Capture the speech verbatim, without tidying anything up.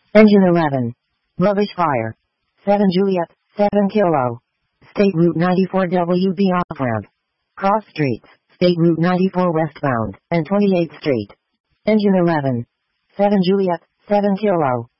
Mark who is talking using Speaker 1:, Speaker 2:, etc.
Speaker 1: Engine eleven. Lovish fire. seven Juliet, seven Kilo. State Route ninety-four W B off-ramp. Cross streets, State Route ninety-four westbound, and twenty-eighth Street. Engine eleven. seven Juliet, seven Kilo.